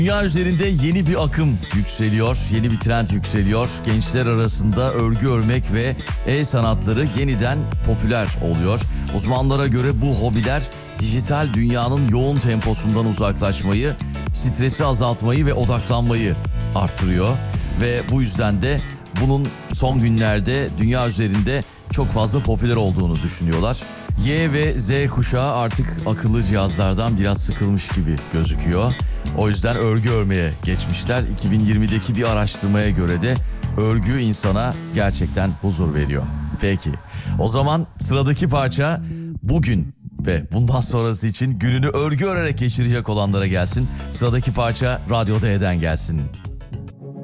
Dünya üzerinde yeni bir akım yükseliyor, yeni bir trend yükseliyor. Gençler arasında örgü örmek ve el sanatları yeniden popüler oluyor. Uzmanlara göre bu hobiler dijital dünyanın yoğun temposundan uzaklaşmayı, stresi azaltmayı ve odaklanmayı arttırıyor. Ve bu yüzden de bunun son günlerde dünya üzerinde çok fazla popüler olduğunu düşünüyorlar. Y ve Z kuşağı artık akıllı cihazlardan biraz sıkılmış gibi gözüküyor. O yüzden örgü örmeye geçmişler. 2020'deki bir araştırmaya göre de örgü insana gerçekten huzur veriyor. Peki, o zaman sıradaki parça bugün ve bundan sonrası için gününü örgü örerek geçirecek olanlara gelsin. Sıradaki parça Radyo D'den gelsin.